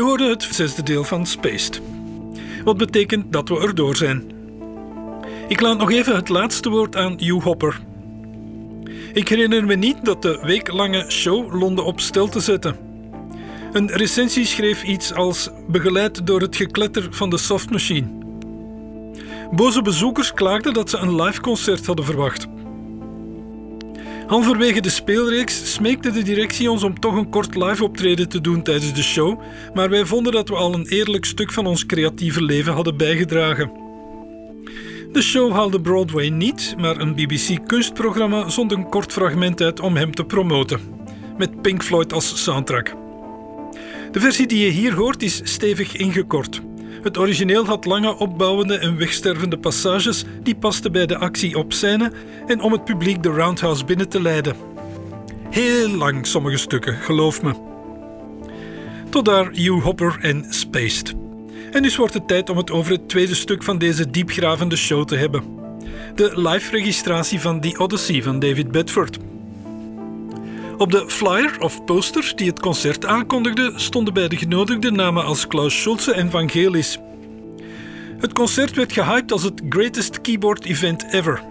U hoorde het 6e deel van Spaced. Wat betekent dat we erdoor zijn. Ik laat nog even het laatste woord aan Hugh Hopper. Ik herinner me niet dat de weeklange show Londen op stel te zetten. Een recensie schreef iets als begeleid door het gekletter van de softmachine. Boze bezoekers klaagden dat ze een live concert hadden verwacht. Halverwege de speelreeks smeekte de directie ons om toch een kort live optreden te doen tijdens de show, maar wij vonden dat we al een eerlijk stuk van ons creatieve leven hadden bijgedragen. De show haalde Broadway niet, maar een BBC-kunstprogramma zond een kort fragment uit om hem te promoten, met Pink Floyd als soundtrack. De versie die je hier hoort is stevig ingekort. Het origineel had lange, opbouwende en wegstervende passages die pasten bij de actie op scène en om het publiek de Roundhouse binnen te leiden. Heel lang sommige stukken, geloof me. Tot daar Hugh Hopper en Spaced. En dus wordt het tijd om het over het tweede stuk van deze diepgravende show te hebben. De live-registratie van The Odyssey van David Bedford. Op de flyer of poster die het concert aankondigde stonden bij de genodigden namen als Klaus Schulze en Vangelis. Het concert werd gehyped als het greatest keyboard event ever.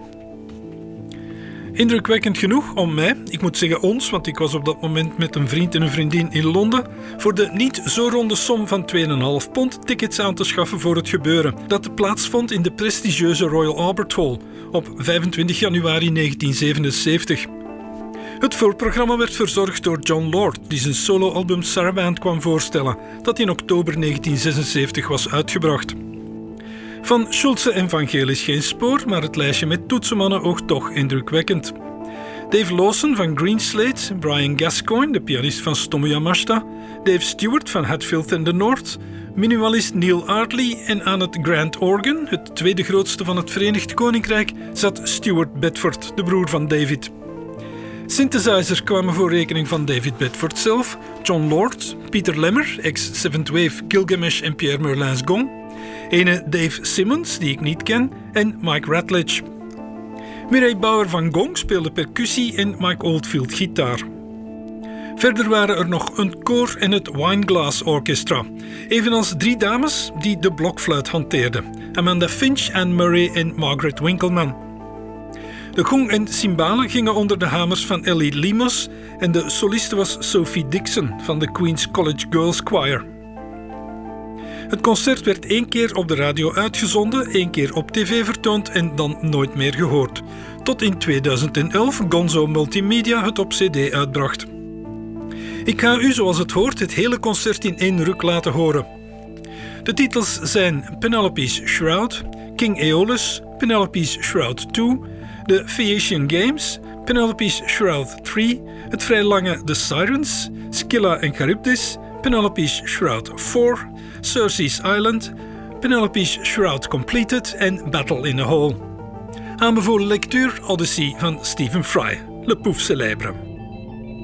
Indrukwekkend genoeg om mij, ik moet zeggen ons, want ik was op dat moment met een vriend en een vriendin in Londen, voor de niet zo ronde som van £2,5 tickets aan te schaffen voor het gebeuren, dat plaatsvond in de prestigieuze Royal Albert Hall op 25 januari 1977. Het voorprogramma werd verzorgd door John Lord, die zijn soloalbum Saraband kwam voorstellen, dat in oktober 1976 was uitgebracht. Van Schulze en Vangelis geen spoor, maar het lijstje met toetsenmannen oogt toch indrukwekkend. Dave Lawson van Greenslade, Brian Gascoigne, de pianist van Stomu Yamashita, Dave Stewart van Hatfield and the North, minimalist Neil Ardley en aan het Grand Organ, het tweede grootste van het Verenigd Koninkrijk, zat Stuart Bedford, de broer van David. Synthesizers kwamen voor rekening van David Bedford zelf, John Lord, Peter Lemmer, ex-Seventh Wave, Gilgamesh en Pierre Merlin's Gong, ene Dave Simmons, die ik niet ken, en Mike Ratledge. Mireille Bauer van Gong speelde percussie en Mike Oldfield gitaar. Verder waren er nog een koor en het Wineglass Orchestra, evenals 3 dames die de blokfluit hanteerden, Amanda Finch, Anne Murray en Margaret Winkelman. De gong en cymbalen gingen onder de hamers van Ellie Limos en de soliste was Sophie Dixon van de Queen's College Girls Choir. Het concert werd 1 keer op de radio uitgezonden, 1 keer op tv vertoond en dan nooit meer gehoord. Tot in 2011 Gonzo Multimedia het op cd uitbracht. Ik ga u, zoals het hoort, het hele concert in 1 ruk laten horen. De titels zijn Penelope's Shroud, King Aeolus, Penelope's Shroud 2, de Phaeacian Games, Penelope's Shroud 3, het vrij lange The Sirens, Scylla en Charybdis, Penelope's Shroud 4, Circe's Island, Penelope's Shroud Completed en Battle in a Hole. Aanbevolen lectuur Odyssey van Stephen Fry, Le Pouf Célèbre.